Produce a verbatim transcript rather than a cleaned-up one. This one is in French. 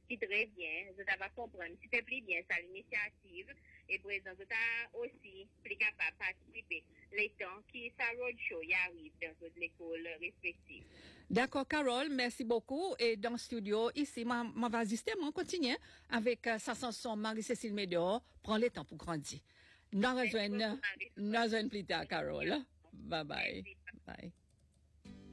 qui très bien, je va comprendre, si fait plus bien ça l'initiative, et président, je aussi plus capable de participer les temps qui ça roadshow y arrive dans toutes l'école respective. D'accord, Carole, merci beaucoup. Et dans le studio, ici, ma, ma va assister, on continue avec euh, sa chanson Marie-Cécile Médor, prends le temps pour grandir. Nous rejoignons, nous rejoignons plus tard, Carole. Bye bye. Bye.